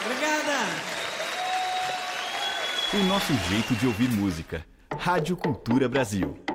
Obrigada! O nosso jeito de ouvir música. Rádio Cultura Brasil.